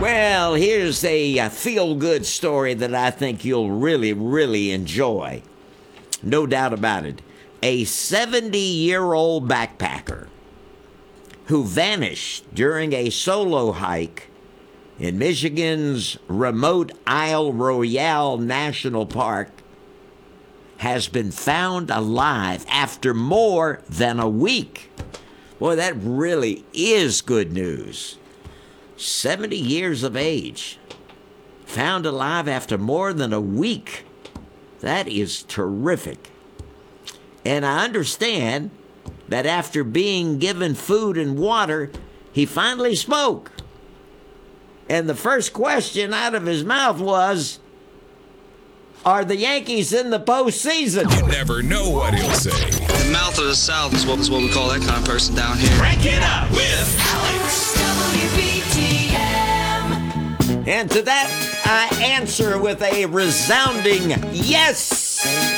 Well, here's a feel-good story that I think you'll really, really enjoy. No doubt about it. A 70-year-old backpacker who vanished during a solo hike in Michigan's remote Isle Royale National Park has been found alive after more than a week. Boy, that really is good news. 70 years of age, found alive after more than a week. That is terrific. And I understand that after being given food and water, he finally spoke. And the first question out of his mouth was, are the Yankees in the postseason? You never know what he'll say. The mouth of the South is what we call that kind of person down here. Crank it up with Alex. And to that, I answer with a resounding yes.